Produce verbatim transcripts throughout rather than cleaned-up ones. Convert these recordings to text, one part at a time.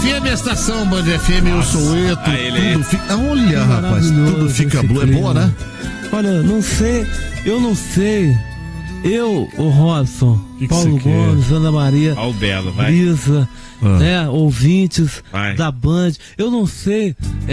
F M, estação Band F M, eu sou o Eto. Ah, ele... Tudo fica... Olha, rapaz, tudo fica blue. É boa, né? Olha, não sei, eu não sei. Eu, o Robson, que Paulo que Gomes, Ana Maria, Ó, o Belo, vai. Brisa, Ah. né, ouvintes Vai. da Band. Eu não sei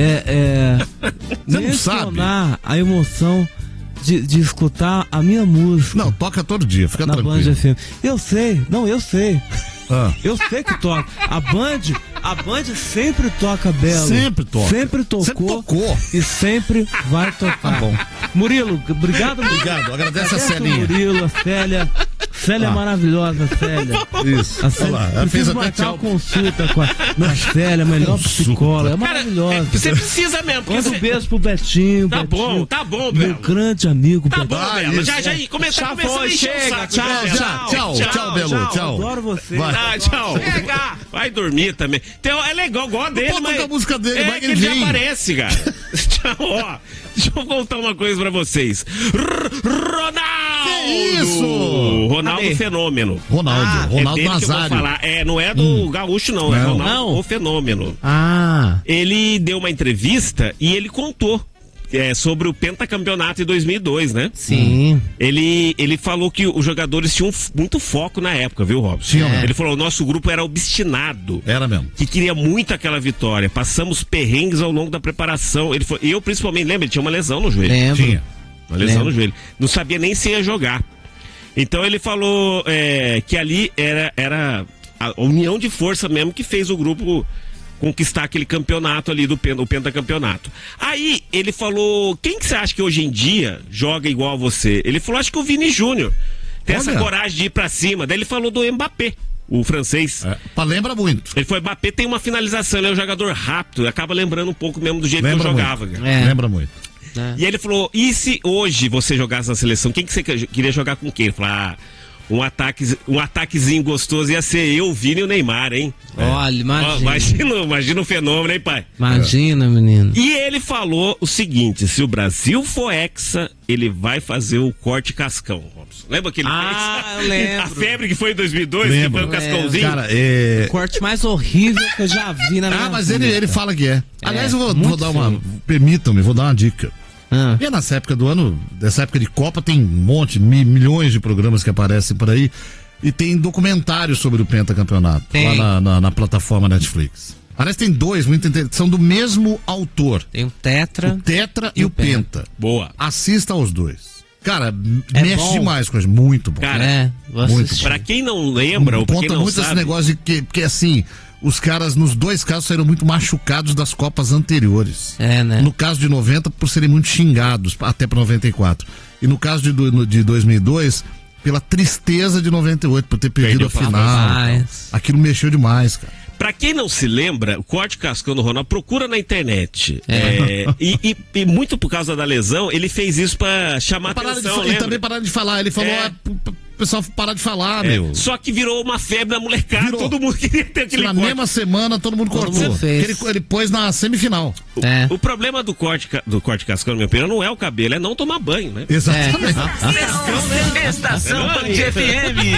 é, é, Você não mencionar a emoção de, de escutar a minha música. Não, toca todo dia, fica na Band tranquilo. F M. Eu sei, não, eu sei. Ah. Eu sei que toca. A Band, a Band sempre toca Belo. Sempre toca. Sempre tocou. Sempre tocou. E sempre vai tocar. Tá bom. Murilo, obrigado. Obrigado, agradece a Celinha. Murilo, a Célia. Célia é Ah. maravilhosa, Célia. Isso, A olha Célia, lá, ela fez preciso até marcar tchau. uma consulta com a Não, Célia, a melhor Consulta. psicóloga. É Cara, maravilhosa. é, você precisa mesmo. porque Manda um você- beijo pro Betinho. Tá Betinho, bom, tá bom, meu Belo. grande amigo. Tá Betinho. bom, Ah, Belo. isso. Já, já, começa, Já começa foi, a encher o chega, saco, tchau, Belo. Já, tchau, tchau, Belo, tchau. Adoro você. Vai. Ah, tchau. Vai dormir também. Então, é legal, gosto dele, pode mas... tocar a música dele, é vai que que ele ele já vem. aparece, cara. Tchau, ó. Deixa eu contar uma coisa pra vocês. R- Ronaldo! Que isso? Ronaldo Cadê? Fenômeno. Ronaldo, Ah, Ronaldo é dele que eu vou Nazário. falar. É, não é do Gaúcho, não. É Não. Ronaldo Não. o Fenômeno. Ah, Ele deu uma entrevista e ele contou é, sobre o pentacampeonato em dois mil e dois, né? sim. Ele, ele falou que os jogadores tinham f- muito foco na época, viu, Robson? Tinham, né? Ele falou: o nosso grupo era obstinado, Era mesmo. que queria muito aquela vitória. Passamos perrengues ao longo da preparação. Ele foi, eu, principalmente, lembra? Ele tinha uma lesão no joelho. Lembro. Tinha. Uma lesão Lembro. no joelho. Não sabia nem se ia jogar. Então ele falou é, que ali era, era a união de força mesmo que fez o grupo conquistar aquele campeonato ali do pen- o pentacampeonato. Aí ele falou: quem que você acha que hoje em dia joga igual a você? Ele falou: acho que o Vini Júnior tem essa Olha. coragem de ir pra cima. Daí ele falou do Mbappé, o francês. É, pra lembra muito. Ele foi: Mbappé tem uma finalização, ele é um jogador rápido, acaba lembrando um pouco mesmo do jeito Lembra que eu muito. jogava, cara. É. Lembra muito. E aí ele falou: e se hoje você jogasse na seleção, quem que você que- queria jogar com quem? Ele falou: ah, um, ataque, um ataquezinho gostoso ia ser eu, o Vini e o Neymar, hein? Olha, Ó, imagina. imagina, imagina o fenômeno, hein, pai? Imagina, menino. E ele falou o seguinte: se o Brasil for hexa, ele vai fazer o corte cascão, Robson. Lembra que ele Ah, fez? eu lembro. A febre que foi em dois mil e dois, Lembro. que foi o cascãozinho. Cara, é... O corte mais horrível que eu já vi na minha Ah, mas vida. ele, ele fala que é. Aliás, eu vou, muito vou dar uma... feio. Permitam-me, vou dar uma dica. Ah, E nessa época do ano, dessa época de Copa, tem um monte, mi- milhões de programas que aparecem por aí. E tem documentários sobre o pentacampeonato. Tem. Lá na, na, na plataforma Netflix. Aliás, tem dois, muito interessantes. São do mesmo autor. tem o Tetra. O Tetra e, o Penta. Boa. Assista aos dois. Cara, É mexe bom. demais com a gente. Muito bom. Cara, É, vou muito assistir. Pra quem não lembra, ou pra quem Conta não muito esse sabe... negócio de que, porque assim, os caras, nos dois casos, saíram muito machucados das Copas anteriores. É, né? No caso de noventa, por serem muito xingados, até para noventa e quatro. E no caso de, do- de dois mil e dois, pela tristeza de noventa e oito, por ter perdido Perdeu a pra final. demais. Então. Aquilo mexeu demais, cara. Pra quem não se lembra, o corte cascão do Ronaldo, procura na internet. É, e, e- e muito por causa da lesão, ele fez isso pra chamar Pararam de atenção, fa- e lembra? também pararam de falar. Ele falou, É. ah, pro pro pessoal parar de falar, É, meu. Só que virou uma febre na molecada, Virou. todo mundo queria ter aquele Na corte. mesma semana, todo mundo Todo cortou. mundo fez. Ele, ele pôs na semifinal. É. O problema do corte, ca- do corte cascão, na minha opinião, não é o cabelo, é não tomar banho, né? Exatamente. Estação Band F M.